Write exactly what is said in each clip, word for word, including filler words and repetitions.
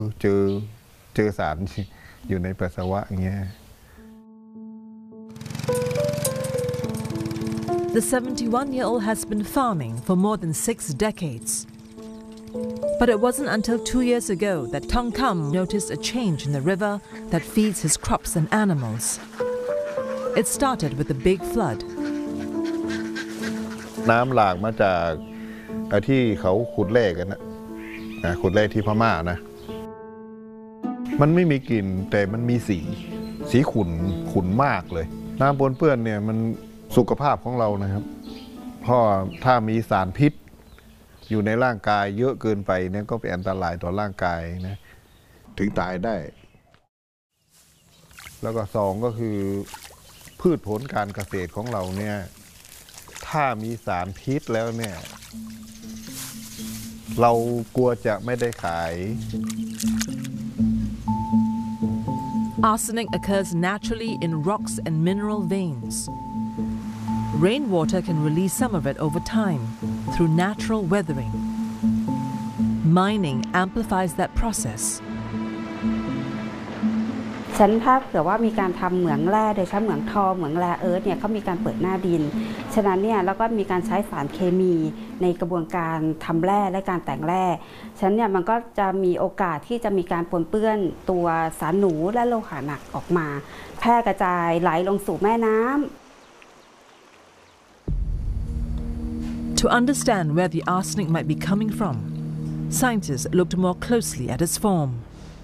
เจอเจอสารอยู่ในปัสสาวะอย่างเงี้ย The seventy-one-year-old has been farming for more than six decades. But it wasn't until two years ago that Tong Kam noticed a change in the river that feeds his crops and animals. It started with a big flood. น้ำหลากมาจากที่เขาขุดแร่กันนะขุดแร่ที่พม่านะมันไม่มีกลิ่นแต่มันมีสีสีขุ่นขุ่นมากเลยน้ำปนเปื้อนเนี่ยมันสุขภาพของเรานะครับเพราะถ้ามีสารพิษอยู่ในร่างกายเยอะเกินไปเนี่ยก็เป็นอันตรายต่อร่างกายนะถึงตายได้แล้วก็สองก็คือพืชผลการเกษตรของเราเนี่ยถ้ามีสารพิษแล้วเนี่ยเรากลัวจะไม่ได้ขาย Arsenic occurs naturally in rocks and mineral veins. Rainwater can release some of it over time through natural weathering. Mining amplifies that process. ฉันถ้าเผื่อว่ามีการทำเหมืองแร่โดยใช้เหมืองทองเหมืองแร่เอิร์ธเนี่ยเขามีการเปิดหน้าดินฉะนั้นเนี่ยแล้วก็มีการใช้สารเคมีในกระบวนการทำแร่และการแต่งแร่ฉะนั้นเนี่ยมันก็จะมีโอกาสที่จะมีการปนเปื้อนตัวสารหนูและโลหะหนักออกมาแพร่กระจายไหลลงสู่แม่น้ำ To understand where the arsenic might be coming from, scientists looked more closely at its form.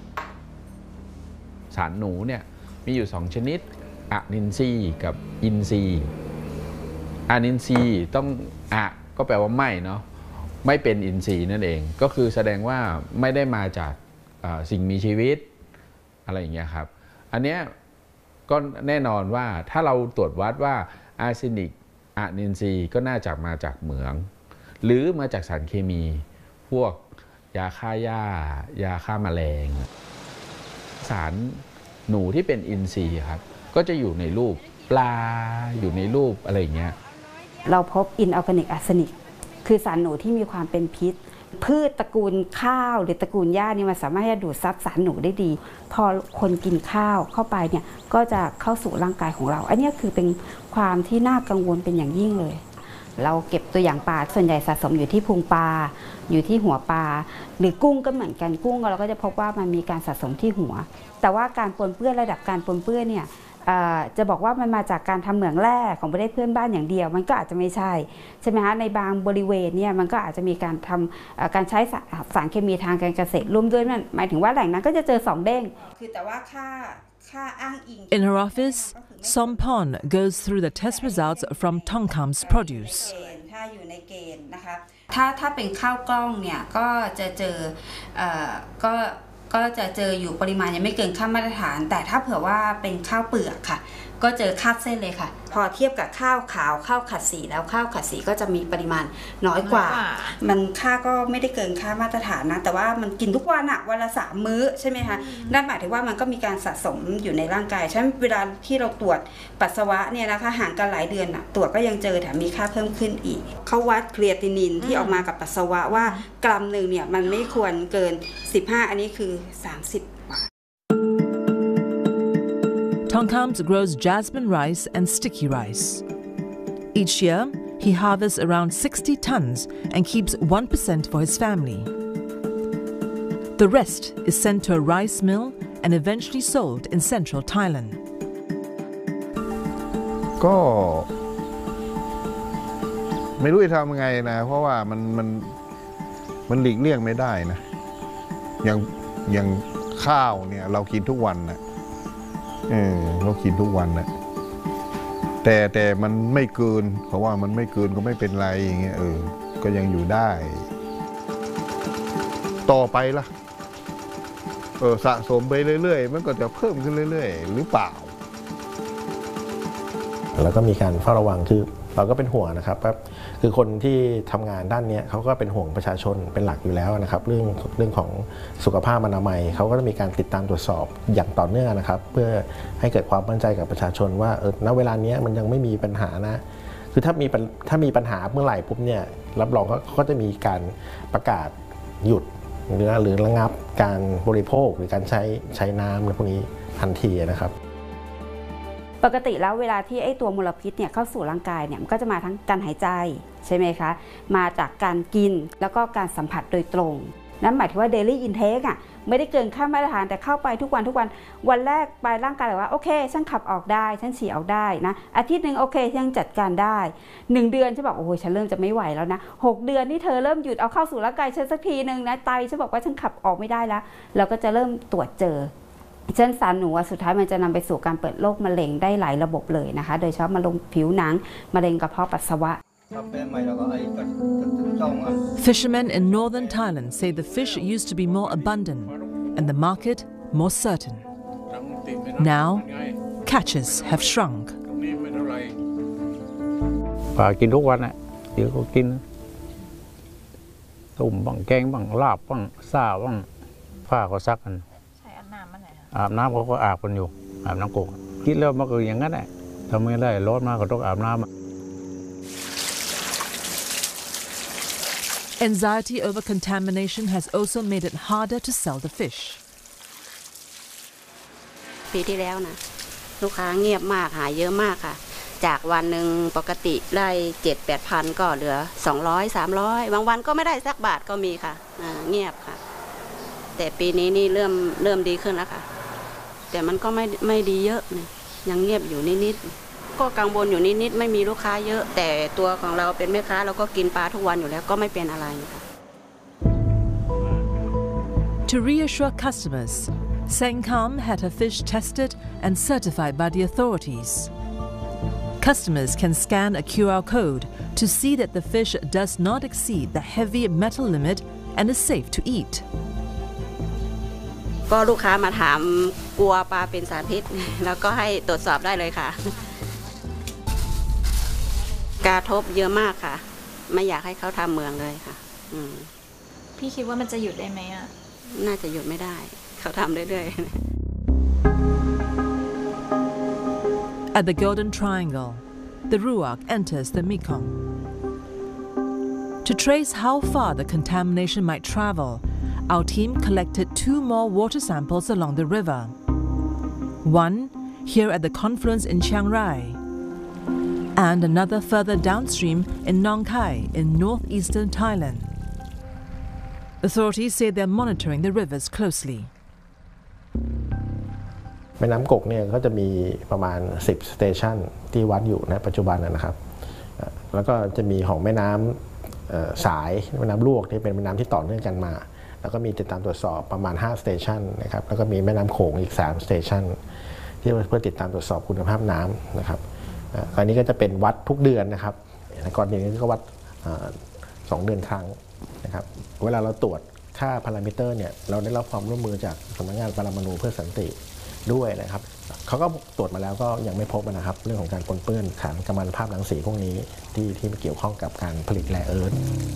สารหนูเนี่ยมีอยู่สองชนิดอะนินทรีย์กับอินทรีย์อะนินทรีย์ต้องอะก็แปลว่าไม่เนาะไม่เป็นอินทรีย์นั่นเองก็คือแสดงว่าไม่ได้มาจากสิ่งมีชีวิตอะไรอย่างเงี้ยครับอันเนี้ยก็แน่นอนว่าถ้าเราตรวจวัดว่าอาร์เซนิกอะนินทรีย์ก็น่าจะมาจากเหมืองหรือมาจากสารเคมีพวกยาฆ่าหญ้ายาฆ่าแมลงสารหนูที่เป็นอินทรีย์ครับก็จะอยู่ในรูปปลาอยู่ในรูปอะไรอย่างเงี้ยเราพบอินออร์แกนิกอาร์เซนิกคือสารหนูที่มีความเป็นพิษพืชตระกูลข้าวหรือตระกูลหญ้านี่มันสามารถจะดูดซับสารหนูได้ดีพอคนกินข้าวเข้าไปเนี่ยก็จะเข้าสู่ร่างกายของเราอันนี้คือเป็นความที่น่ากังวลเป็นอย่างยิ่งเลยเราเก็บตัวอย่างปลาส่วนใหญ่สะสมอยู่ที่พุงปลาอยู่ที่หัวปลาหรือกุ้งก็เหมือนกันกุ้งเราก็จะพบว่ามันมีการสะสมที่หัวแต่ว่าการปนเปื้อนระดับการปนเปื้อนเนี่ยจะบอกว่ามันมาจากการทำเหมืองแร่ของประเทศเพื่อนบ้านอย่างเดียวมันก็อาจจะไม่ใช่ใช่ไหมคะในบางบริเวณเนี่ยมันก็อาจจะมีการทำการใช้สารเคมีทางการเกษตรร่วมด้วยนั่นหมายถึงว่าแหล่งนั้นก็จะเจอสองเด้งคือแต่ว่าค่าค่าอ้างอิง In her office, Sompon goes through the test results from Tong Kam's produce. ถ้าอยู่ในเกณฑ์นะคะถ้าถ้าเป็นข้าวกล้องเนี่ยก็จะเจอก็ก็จะเจออยู่ปริมาณยังไม่เกินค่ามาตรฐานแต่ถ้าเผื่อว่าเป็นข้าวเปลือกค่ะก็เจอคาดเส้นเลยค่ะพอเทียบกับข้าวขาวข้าวขัดสีแล้วข้าวขัดสีก็จะมีปริมาณน้อยกว่ามันค่าก็ไม่ได้เกินค่ามาตรฐานนะแต่ว่ามันกินทุกวันอะวันละสามมื้อใช่ไหมคะนั่นหมายถึงว่ามันก็มีการสะสมอยู่ในร่างกายฉะนั้นเวลาที่เราตรวจปัสสาวะเนี่ยนะคะห่างกันหลายเดือนอะตรวจก็ยังเจอแถมมีค่าเพิ่มขึ้นอีกเขาวัดเครียตินินที่ออกมากับปัสสาวะว่ากรัมหนึ่งเนี่ยมันไม่ควรเกินสิบห้าอันนี้คือสามสิบ Tong Kam grows jasmine rice and sticky rice. Each year, he harvests around sixty tons and keeps one percent for his family. The rest is sent to a rice mill and eventually sold in central Thailand. ก็ไม่รู้จะทำยังไงนะเพราะว่ามันมันมันหลีกเลี่ยงไม่ได้นะอย่างอย่างข้าวเนี่ยเรากินทุกวันนะเออเรากินทุกวันนะแต่แต่มันไม่เกินเพราะว่ามันไม่เกินก็ไม่เป็นไรอย่างเงี้ยเออก็ยังอยู่ได้ต่อไปล่ะเออสะสมไปเรื่อยๆมันก็จะเพิ่มขึ้นเรื่อยๆหรือเปล่าแล้วก็มีการเฝ้าระวังคือเราก็เป็นห่วงนะครับคือคนที่ทำงานด้านนี้เขาก็เป็นห่วงประชาชนเป็นหลักอยู่แล้วนะครับเรื่องเรื่องของสุขภาพอนามัยเขาก็จะมีการติดตามตรวจสอบอย่างต่อเนื่องนะครับเพื่อให้เกิดความมั่นใจกับประชาชนว่าเออณเวลานี้มันยังไม่มีปัญหานะคือถ้ามีถ้ามีปัญหาเมื่อไหร่ปุ๊บเนี่ยรับรองเขาก็จะมีการประกาศหยุดหรือหรือระงับการบริโภคหรือการใช้ใช้น้ำอะไรพวกนี้ทันทีนะครับปกติแล้วเวลาที่ไอ้ตัวมลพิษเนี่ยเข้าสู่ร่างกายเนี่ยมันก็จะมาทั้งการหายใจใช่ไหมคะมาจากการกินแล้วก็การสัมผัสโดยตรงนั่นหมายถึงว่า daily intake อ่ะไม่ได้เกินค่ามาตรฐานแต่เข้าไปทุกวันทุกวันวันแรกไปร่างกายบอกว่าโอเคฉันขับออกได้ฉันฉี่ออกได้นะอาทิตย์หนึ่งโอเคฉันจัดการได้หนึ่งเดือนฉันบอกโอ้ยฉันเริ่มจะไม่ไหวแล้วนะหกเดือนนี่เธอเริ่มหยุดเอาเข้าสู่ร่างกายฉันสักทีนึงนะไตฉันบอกว่าฉันขับออกไม่ได้แล้วเราก็จะเริ่มตรวจเจอเช่นสารหนูสุดท้ายมันจะนำไปสู่การเปิดโรคมะเร็งได้หลายระบบเลยนะคะโดยเฉพาะมะเร็งผิวหนังมะเร็งกระเพาะปัสสาวะ Fishermen in northern Thailand say the fish used to be more abundant and the market more certain. Now, catches have shrunk. ปลากินทุกวันน่ะเดี๋ยวก็กินต้มบ้างแกงบ้างลาบบ้างซ่าบ้างผ้าก็ซักกันใช้อาบน้ำมันไหนอาบน้ำเขาก็อาบกันอยู่อาบน้ำกกคิดแล้วมันก็อย่างนั้นแหละทำไม่ได้ร้อนมากก็ต้องอาบน้ำ Anxiety over contamination has also made it harder to sell the fish. ปีที่แล้วนะลูกค้าเงียบมากหายเยอะมากค่ะจากวันหนึ่งปกติได้เจ็ดแปดพันก็เหลือสองร้อยสามร้อยบางวันก็ไม่ได้สักบาทก็มีค่ะเงียบค่ะแต่ปีนี้นี่เริ่มเริ่มดีขึ้นแล้วค่ะแต่มันก็ไม่ไม่ดีเยอะนะยังเงียบอยู่นิดๆก็กังวลอยู่นิดๆไม่มีลูกค้าเยอะแต่ตัวของเราเป็นแม่ค้าเราก็กินปลาทุกวันอยู่แล้วก็ไม่เป็นอะไรค่ะ To reassure customers, Sengkam had her fish tested and certified by the authorities. Customers can scan a Q R code to see that the fish does not exceed the heavy metal limit and is safe to eat. ก็ลูกค้ามาถามกลัวปลาเป็นสารพิษแล้วก็ให้ตรวจสอบได้เลยค่ะกระทบเยอะมากค่ะไม่อยากให้เขาทำเมืองเลยค่ะพี่คิดว่ามันจะหยุดได้ไหมอ่ะน่าจะหยุดไม่ได้เขาทำเรื่อยๆ At the Golden Triangle, the Ruak enters the Mekong. To trace how far the contamination might travel, our team collected two more water samples along the river. One here at the confluence in Chiang Rai, and another further downstream in Nong Khai in northeastern Thailand. Authorities say they're monitoring the rivers closely. แม่น้ำกกเนี่ยก็จะมีประมาณสิบสเตชันที่วัดอยู่ในปัจจุบันนะครับแล้วก็จะมีของแม่น้ำสายแม่น้ำลวกที่เป็นแม่น้ำที่ต่อเนื่องกันมาแล้วก็มีติดตามตรวจสอบประมาณห้าสเตชันนะครับแล้วก็มีแม่น้ำโขงอีกสามสเตชันที่เพื่อติดตามตรวจสอบคุณภาพน้ำนะครับอันนี้ก็จะเป็นวัดทุกเดือนนะครับก่อนเดือนนี้ก็วัดสองเดือนครั้งนะครับเวลาเราตรวจค่าพารามิเตอร์เนี่ยเราได้รับความร่วมมือจากสำนักงานปรมาณูเพื่อสันติด้วยนะครับเขาก็ตรวจมาแล้วก็ยังไม่พบนะครับเรื่องของการปนเปื้อนสารกัมมันภาพรังสีพวกนี้ที่ที่เกี่ยวข้องกับการผลิตแร่เอิร์ธ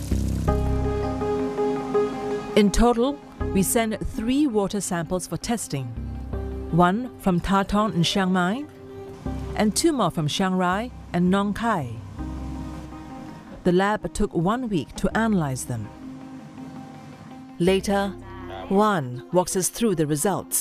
In total, we send three water samples for testing. One from Tha Ton in Chiang Mai, and two more from Chiang Rai and Nong Khai. The lab took one week to analyze them. Later, Juan walks us through the results.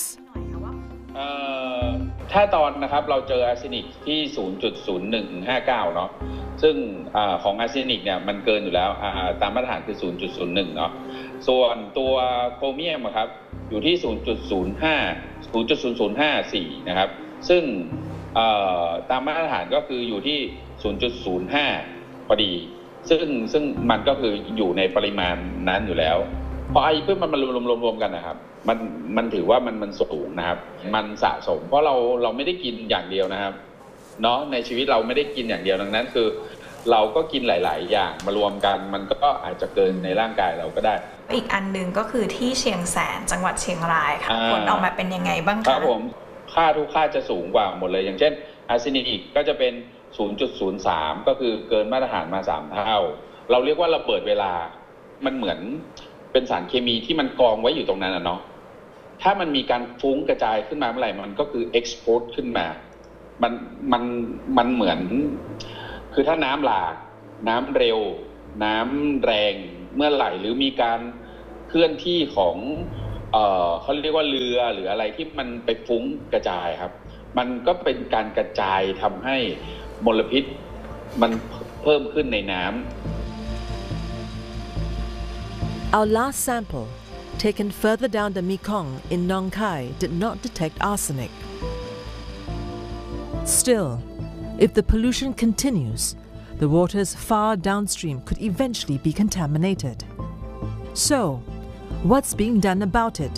ถ้าตอนนะครับเราเจออาร์เซนิกที่ ศูนย์จุดศูนย์หนึ่งห้าเก้า เนาะซึ่งอของอาร์เซนิกเนี่ยมันเกินอยู่แล้วตามมาตรฐานคือ ศูนย์จุดศูนย์หนึ่ง เนาะส่วนตัวโครเมียมครับอยู่ที่ ศูนย์จุดศูนย์ห้า ศูนย์จุดศูนย์ศูนย์ห้าสี่ นะครับซึ่งตามมาตรฐานก็คืออยู่ที่ ศูนย์จุดศูนย์ห้า พอดีซึ่งซึ่งมันก็คืออยู่ในปริมาณนั้นอยู่แล้วพอไอ้เพื่อมันมารวมรวมกันนะครับมันมันถือว่ามันมันสูงนะครับมันสะสมเพราะเราเราไม่ได้กินอย่างเดียวนะครับเนาะในชีวิตเราไม่ได้กินอย่างเดียวดังนั้นคือเราก็กินหลายๆอย่างมารวมกันมันก็อาจจะเกินในร่างกายเราก็ได้อีกอันหนึ่งก็คือที่เชียงแสนจังหวัดเชียงรายค่ะผลออกมาเป็นยังไงบ้างคะครับผมค่าทุกค่าจะสูงกว่าหมดเลยอย่างเช่นอาร์เซนิกก็จะเป็น ศูนย์จุดศูนย์สาม ก็คือเกินมาตรฐานมาสามเท่าเราเรียกว่าระเบิดเวลามันเหมือนเป็นสารเคมีที่มันกองไว้อยู่ตรงนั้นนะเนาะถ้ามันมีการฟุ้งกระจายขึ้นมาเมื่อไหร่มันก็คือ export ขึ้นมามันมันมันเหมือนคือถ้าน้ำหลากน้ำเร็วน้ำแรงเมื่อไหร่หรือมีการเคลื่อนที่ของเอ่อเขาเรียกว่าเรือหรืออะไรที่มันไปฟุ้งกระจายครับมันก็เป็นการกระจายทำให้มลพิษมันเพิ่มขึ้นในน้ำ Our last sample, taken further down the Mekong in Nong Khai, did not detect arsenic. Still, if the pollution continues, the waters far downstream could eventually be contaminated. So, what's being done about it?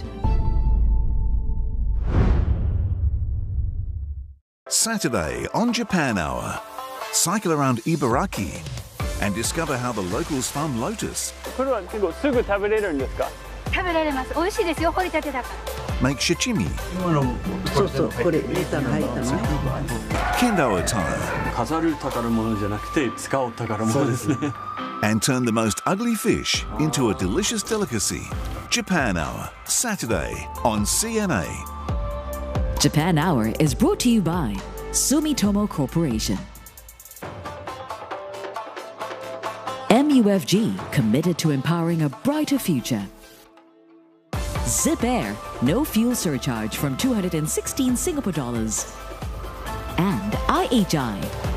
Saturday on Japan Hour. Cycle around Ibaraki and discover how the locals farm lotus. これは結構すぐ食べれるんですか？ 食べられます。美味しいですよ、掘りたてだから。 Make shichimi. そうそう、これネタが入ったの。 Kendo attire. 飾る宝物じゃなくて使う宝物ですね。 And turn the most ugly fish into a delicious delicacy. Japan Hour, Saturday on C N A. Japan Hour is brought to you by Sumitomo Corporation. M U F G, committed to empowering a brighter future. Zip Air, no fuel surcharge from two hundred sixteen Singapore dollars. And I H I.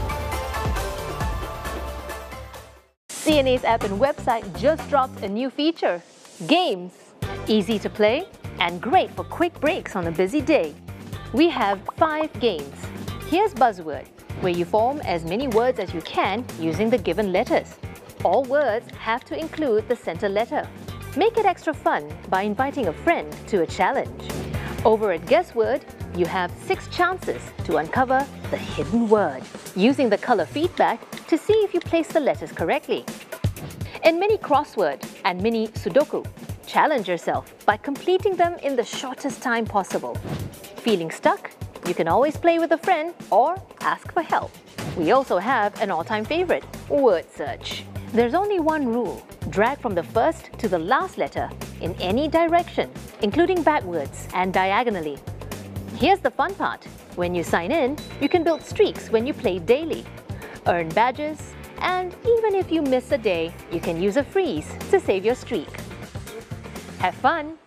C N A's app and website just dropped a new feature, Games. Easy to play and great for quick breaks on a busy day. We have five games. Here's Buzzword, where you form as many words as you can using the given letters. All words have to include the center letter. Make it extra fun by inviting a friend to a challenge. Over at Guessword, you have six chances to uncover the hidden word, using the color feedback to see if you place the letters correctly. In Mini Crossword and Mini Sudoku, challenge yourself by completing them in the shortest time possible. Feeling stuck? You can always play with a friend or ask for help. We also have an all-time favorite, Word Search. There's only one rule. Drag from the first to the last letter in any direction, including backwards and diagonally. Here's the fun part. When you sign in, you can build streaks when you play daily, earn badges, and even if you miss a day, you can use a freeze to save your streak. Have fun!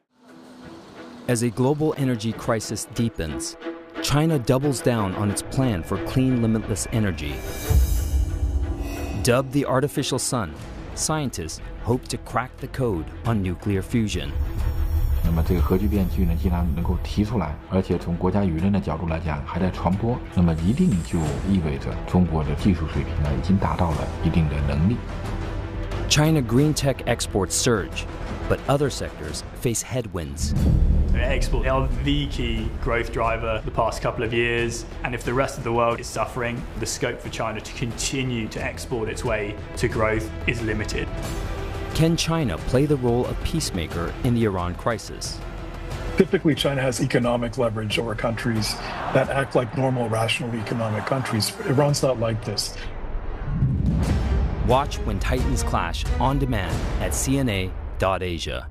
As a global energy crisis deepens, China doubles down on its plan for clean, limitless energy. Dubbed the artificial sun, scientists hope to crack the code on nuclear fusion. 那么这个核聚变既然既然能够提出来，而且从国家舆论的角度来讲还在传播，那么一定就意味着中国的技术水平呢已经达到了一定的能力。 China green tech exports surge, but other sectors face headwinds. Exports are the key growth driver the past couple of years, and if the rest of the world is suffering, the scope for China to continue to export its way to growth is limited. Can China play the role of peacemaker in the Iran crisis? Typically, China has economic leverage over countries that act like normal, rational economic countries. Iran's not like this. Watch When Titans Clash on demand at C N A dot Asia.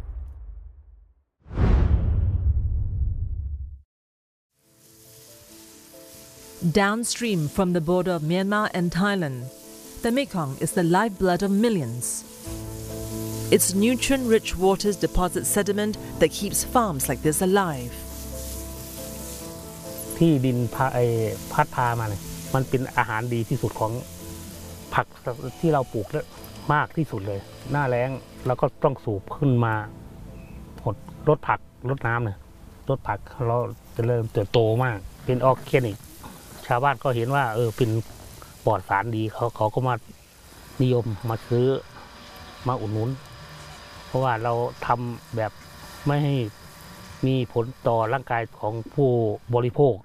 Downstream from the border of Myanmar and Thailand, the Mekong is the lifeblood of millions. Its nutrient-rich waters deposit sediment that keeps farms like this alive. ที่ดินพัดพามาเนี่ยมันเป็นอาหารดีที่สุดของผักที่เราปลูกแล้วมากที่สุดเลยหน้าแล้งเราก็ต้องสูบขึ้นมาหดรดผักรดน้ำเนี่ยรดผักเราจะเริ่มเติบโตมากเป็นออร์แกนิกชาวบ้านก็เห็นว่าเออเป็นปลอดสารดีเขาเขาก็มานิยมมาซื้อมาอุดหนุนเพราะว่าเราทำแบบไม่ให้มีผลต่อร่างกายของผู้บริโภค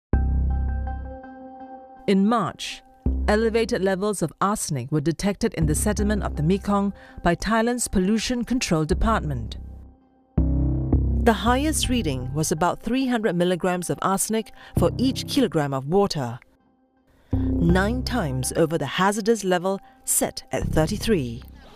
In March, elevated levels of arsenic were detected in the sediment of the Mekong by Thailand's Pollution Control Department. The highest reading was about three hundred milligrams of arsenic for each kilogram of water, nine times over the hazardous level set at thirty-three.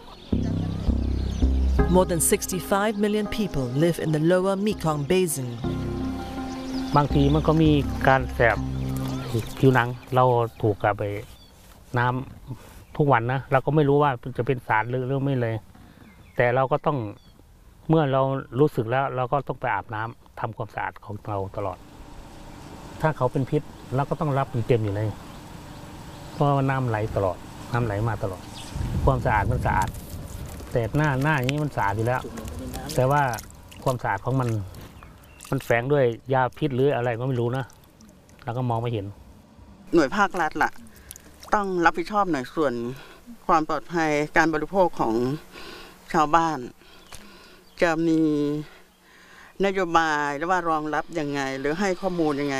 More than sixty-five million people live in the lower Mekong Basin. บางทีมันก็มีการแสบผิวหนังเราถูกกับไปน้ำทุกวันนะเราก็ไม่รู้ว่าจะเป็นสารหรือไม่เลยแต่เราก็ต้องเมื่อเรารู้สึกแล้วเราก็ต้องไปอาบน้ำทำความสะอาดของเราตลอดถ้าเขาเป็นพิษเราก็ต้องรับเต็มอยู่เลยเพราะว่าน้ำไหลตลอดน้ำไหลมาตลอดความสะอาดมันสะอาดแต่หน้าหน้าอย่างนี้มันสะอาดอยู่แล้วแต่ว่าความสะอาดของมันมันแฝงด้วยยาพิษหรืออะไรก็ไม่รู้นะเราก็มองไม่เห็นหน่วยภาครัฐล่ะต้องรับผิดชอบหน่อยส่วนความปลอดภัยการบริโภคของชาวบ้านจะมีนโยบายหรือว่ารองรับยังไงหรือให้ข้อมูลยังไง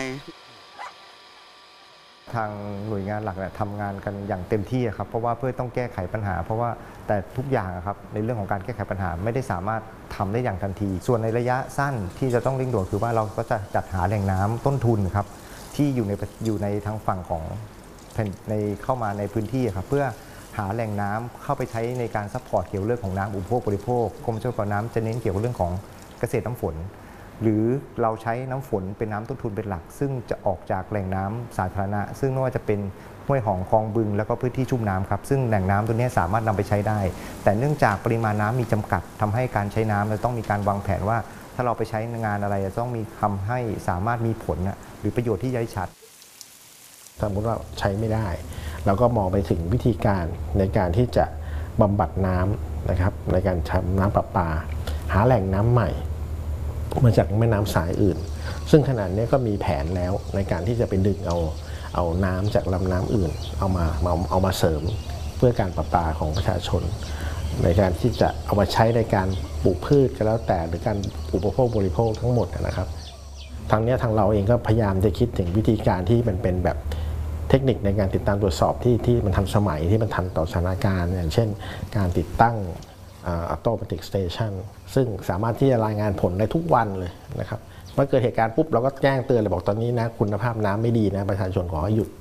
ทางหน่วยงานหลักเนี่ยทำงานกันอย่างเต็มที่ครับเพราะว่าเพื่อต้องแก้ไขปัญหาเพราะว่าแต่ทุกอย่างครับในเรื่องของการแก้ไขปัญหาไม่ได้สามารถทำได้อย่างทันทีส่วนในระยะสั้นที่จะต้องเร่งด่วนคือว่าเราก็จะจัดหาแหล่งน้ำต้นทุนครับที่อยู่ในอยู่ในทางฝั่งของในเข้ามาในพื้นที่ครับเพื่อหาแหล่งน้ำเข้าไปใช้ในการซัพพอร์ตเกี่ยวเรื่องของน้ำอุปโภคบริโภคกรมชลประทานน้ำจะเน้นเกี่ยวกับเรื่องของเกษตรน้ำฝนหรือเราใช้น้ำฝนเป็นน้ำต้นทุนเป็นหลักซึ่งจะออกจากแหล่งน้ำสาธารณะซึ่งไม่ว่าจะเป็นห้วยหองคลองบึงแล้วก็พื้นที่ชุ่มน้ำครับซึ่งแหล่งน้ำตัวนี้สามารถนำไปใช้ได้แต่เนื่องจากปริมาณน้ำมีจำกัดทำให้การใช้น้ำเราต้องมีการวางแผนว่าถ้าเราไปใช้งานอะไรจะต้องมีทำให้สามารถมีผลหรือประโยชน์ที่ได้ชัดสมมติว่าใช้ไม่ได้เราก็มองไปถึงวิธีการในการที่จะบำบัดน้ำนะครับในการทำน้ำประปาหาแหล่งน้ำใหม่มาจากแม่น้ำสายอื่นซึ่งขณะนี้ก็มีแผนแล้วในการที่จะไปดึงเอาเอาน้ำจากลำน้ำอื่นเอามาเอาเอามาเสริมเพื่อการประปาของประชาชนในการที่จะเอามาใช้ในการปลูกพืชก็แล้วแต่หรือการอุปโภคบริโภคทั้งหมดนะครับทางนี้ทางเราเองก็พยายามจะคิดถึงวิธีการที่มันเป็นแบบเทคนิคในการติดตามตรวจสอบที่ที่มันทันสมัยที่มันทันต่อสถานการณ์อย่างเช่นการติดตั้งออโตเมติกสเตชันซึ่งสามารถที่จะรายงานผลได้ทุกวันเลยนะครับเมื่อเกิดเหตุการณ์ปุ๊บเราก็แจ้งเตือนเลยบอกตอนนี้นะคุณภาพน้ำไม่ดีนะประชาชนขอให้หยุด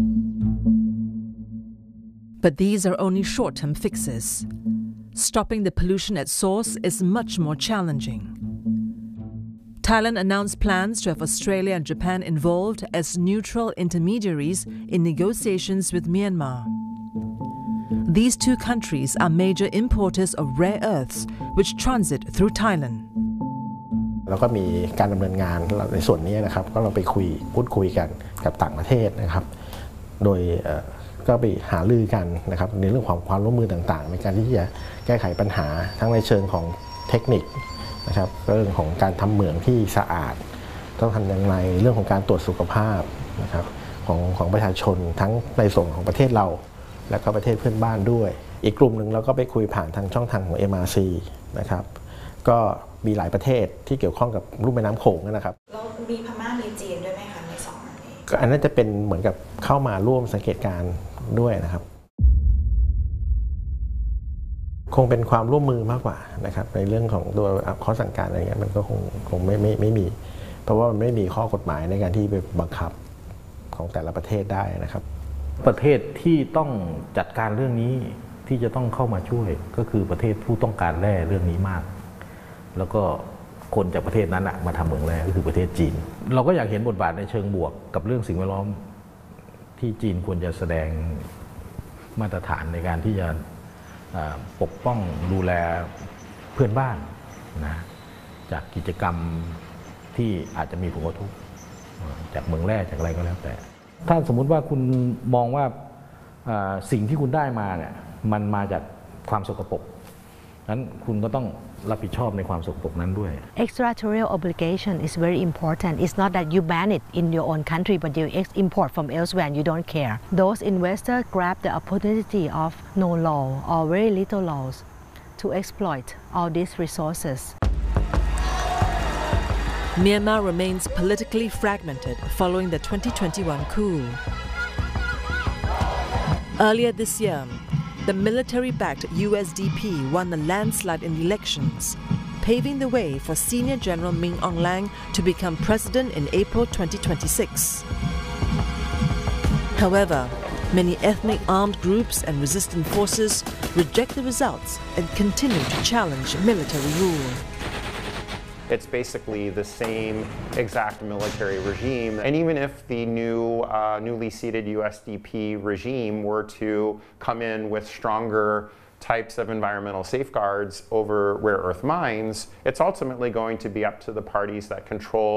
But these are only short-term fixes. Stopping the pollution at source is much more challenging. Thailand announced plans to have Australia and Japan involved as neutral intermediaries in negotiations with Myanmar. These two countries are major importers of rare earths which transit through Thailand. แล้วก็มีการดำเนินงานในส่วนนี้นะครับก็เราไปคุยพูดคุยกันกับต่างประเทศนะครับโดยก็ไปหารือกันนะครับในเรื่องของความร่วมมือต่างๆในการที่จะแก้ไขปัญหาทั้งในเชิงของเทคนิคนะครับเรื่องของการทำเหมืองที่สะอาดต้องทำอย่างไรเรื่องของการตรวจสุขภาพนะครับของของประชาชนทั้งในส่วนของประเทศเราและก็ประเทศเพื่อนบ้านด้วยอีกกลุ่มหนึ่งเราก็ไปคุยผ่านทางช่องทางของ เอ็ม อาร์ ซี นะครับก็มีหลายประเทศที่เกี่ยวข้องกับลุ่มแม่น้ำโขงนะครับแล้วมีพม่ามีจีนด้วยไหมคะในสองอันนี้ก็อันนั้นจะเป็นเหมือนกับเข้ามาร่วมสังเกตการณ์ด้วยนะครับคงเป็นความร่วมมือมากกว่านะครับในเรื่องของตัวข้อสั่งการอะไรเงี้ยมันก็คงคงไม่ไม่ไม่มีเพราะว่ามันไม่มีข้อกฎหมายในการที่ไปบังคับของแต่ละประเทศได้นะครับประเทศที่ต้องจัดการเรื่องนี้ที่จะต้องเข้ามาช่วยก็คือประเทศผู้ต้องการแร่เรื่องนี้มากแล้วก็คนจากประเทศนั้นอะมาทำเหมืองแร่ก็คือประเทศจีนเราก็อยากเห็นบทบาทในเชิงบวกกับเรื่องสิ่งแวดล้อมที่จีนควรจะแสดงมาตรฐานในการที่จะปกป้องดูแลเพื่อนบ้านนะจากกิจกรรมที่อาจจะมีผลกระทบจากเมืองแร่จากอะไรก็แล้วแต่ถ้าสมมุติว่าคุณมองว่าสิ่งที่คุณได้มาเนี่ยมันมาจากความสกปรกนั้นคุณก็ต้องรับผิดชอบในความสกปรกนั้นด้วย Extraterritorial obligation is very important. It's not that you ban it in your own country, but you import from elsewhere and you don't care. Those investors grab the opportunity of no law or very little laws to exploit all these resources. Myanmar remains politically fragmented following the twenty twenty-one coup. Earlier this year, the military-backed U S D P won a landslide in the elections, paving the way for Senior General Min Aung Hlaing to become president in April twenty twenty-six. However, many ethnic armed groups and resistant forces reject the results and continue to challenge military rule. It's basically the same exact military regime. And even if the new, uh, newly seated U S D P regime were to come in with stronger types of environmental safeguards over rare earth mines, it's ultimately going to be up to the parties that control